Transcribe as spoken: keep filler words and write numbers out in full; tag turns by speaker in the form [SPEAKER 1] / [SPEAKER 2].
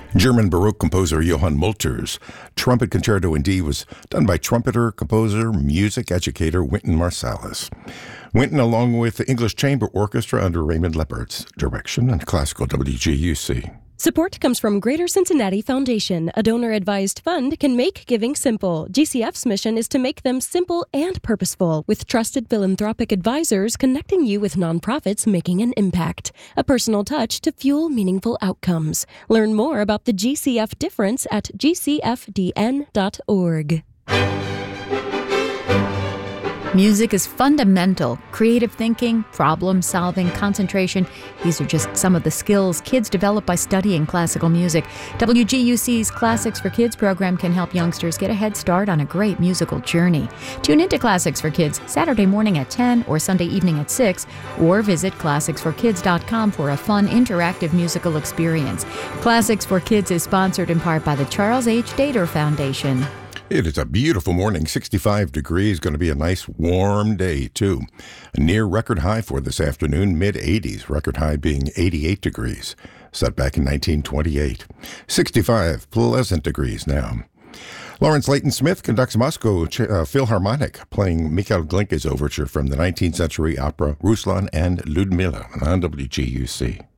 [SPEAKER 1] German Baroque composer Johann Multer's Trumpet Concerto in D was done by trumpeter, composer, music educator Wynton Marsalis. Wynton, along with the English Chamber Orchestra under Raymond Leppert's direction, and classical W G U C.
[SPEAKER 2] Support comes from Greater Cincinnati Foundation. A donor-advised fund can make giving simple. G C F's mission is to make them simple and purposeful, with trusted philanthropic advisors connecting you with nonprofits making an impact. A personal touch to fuel meaningful outcomes. Learn more about the G C F difference at g c f d n dot org.
[SPEAKER 3] Music is fundamental. Creative thinking, problem solving, concentration. These are just some of the skills kids develop by studying classical music. W G U C's Classics for Kids program can help youngsters get a head start on a great musical journey. Tune into Classics for Kids Saturday morning at ten or Sunday evening at six, or visit classics for kids dot com for a fun, interactive musical experience. Classics for Kids is sponsored in part by the Charles H. Dater Foundation.
[SPEAKER 1] It is a beautiful morning, sixty-five degrees, going to be a nice warm day, too. A near record high for this afternoon, mid eighties, record high being eighty-eight degrees, set back in nineteen twenty-eight. sixty-five pleasant degrees now. Lawrence Layton Smith conducts Moscow uh, Philharmonic, playing Mikhail Glinka's overture from the nineteenth century opera Ruslan and Ludmilla on W G U C.